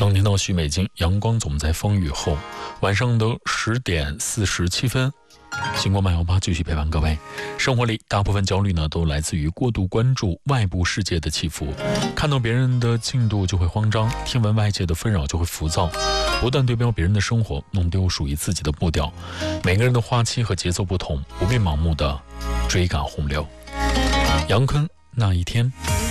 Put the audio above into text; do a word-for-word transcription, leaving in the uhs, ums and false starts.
刚听到许美静，阳光总在风雨后。晚上的十点四十七分，星光漫游吧继续陪伴各位。生活里大部分焦虑呢，都来自于过度关注外部世界的起伏，看到别人的进度就会慌张，听闻外界的纷扰就会浮躁，不断对标别人的生活，弄丢属于自己的步调。每个人的花期和节奏不同，不必盲目的追赶洪流。杨坤那一天。